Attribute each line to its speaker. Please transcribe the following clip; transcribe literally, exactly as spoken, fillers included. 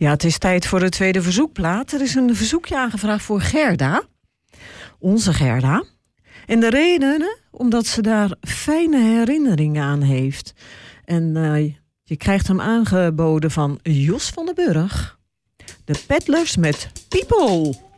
Speaker 1: Ja, het is tijd voor de tweede verzoekplaat. Er is een verzoekje aangevraagd voor Gerda. Onze Gerda. En de reden, omdat ze daar fijne herinneringen aan heeft. En uh, je krijgt hem aangeboden van Jos van den Burg. De Peddlers met People.